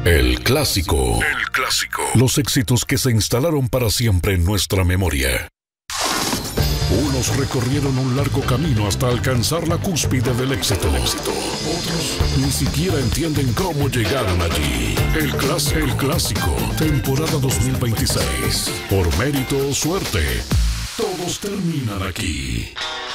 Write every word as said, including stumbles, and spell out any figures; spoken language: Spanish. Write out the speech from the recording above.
El clásico. El clásico. Los éxitos que se instalaron para siempre en nuestra memoria. Unos recorrieron un largo camino hasta alcanzar la cúspide del éxito. Otros ni siquiera entienden cómo llegaron allí. El clásico. El clásico. Temporada dos mil veintiséis. Por mérito o suerte, todos terminan aquí.